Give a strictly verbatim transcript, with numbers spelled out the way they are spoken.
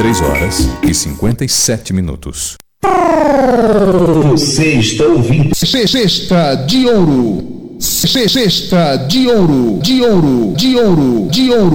três horas e cinquenta e sete minutos. Você está ouvindo Cesta de Ouro. Cesta de Ouro, de Ouro, de Ouro, de Ouro.